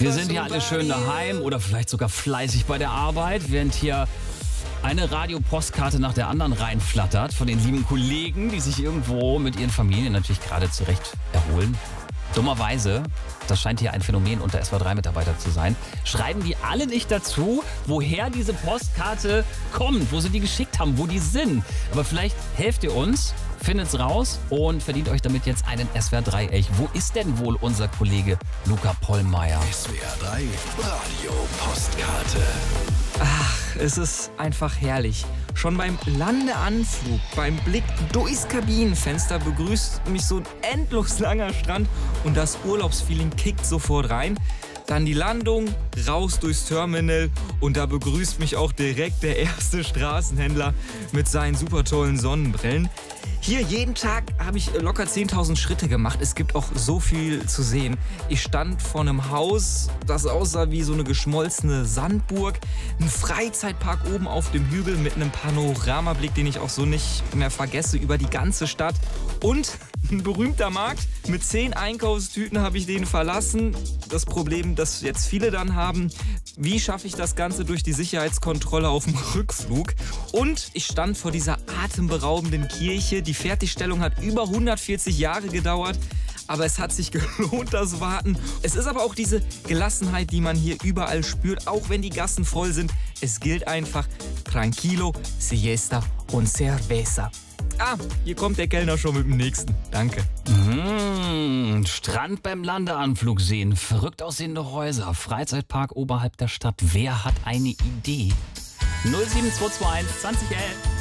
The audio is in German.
Wir sind hier alle schön daheim oder vielleicht sogar fleißig bei der Arbeit, während hier eine Radiopostkarte nach der anderen reinflattert von den lieben Kollegen, die sich irgendwo mit ihren Familien natürlich gerade zurecht erholen. Dummerweise, das scheint hier ein Phänomen unter SWR3-Mitarbeitern zu sein, schreiben die alle nicht dazu, woher diese Postkarte kommt, wo sie die geschickt haben, wo die sind. Aber vielleicht helft ihr uns, findet's raus und verdient euch damit jetzt einen SWR3-Elch. Wo ist denn wohl unser Kollege Luca Pollmeier? SWR3 Radiopostkarte. Ach, es ist einfach herrlich. Schon beim Landeanflug, beim Blick durchs Kabinenfenster begrüßt mich so ein endlos langer Strand und das Urlaubsfeeling kickt sofort rein. Dann die Landung, raus durchs Terminal und da begrüßt mich auch direkt der erste Straßenhändler mit seinen super tollen Sonnenbrillen. Hier jeden Tag habe ich locker 10.000 Schritte gemacht. Es gibt auch so viel zu sehen. Ich stand vor einem Haus, das aussah wie so eine geschmolzene Sandburg. Ein Freizeitpark oben auf dem Hügel mit einem Panoramablick, den ich auch so nicht mehr vergesse, über die ganze Stadt. Und ein berühmter Markt. Mit 10 Einkaufstüten habe ich den verlassen. Das Problem, das jetzt viele dann haben, wie schaffe ich das Ganze durch die Sicherheitskontrolle auf dem Rückflug? Und ich stand vor dieser atemberaubenden Kirche. Die Fertigstellung hat über 140 Jahre gedauert. Aber es hat sich gelohnt, das Warten. Es ist aber auch diese Gelassenheit, die man hier überall spürt, auch wenn die Gassen voll sind. Es gilt einfach, tranquilo, siesta und cerveza. Ah, hier kommt der Kellner schon mit dem nächsten. Danke. Strand beim Landeanflug sehen, verrückt aussehende Häuser, Freizeitpark oberhalb der Stadt. Wer hat eine Idee? 07221 2011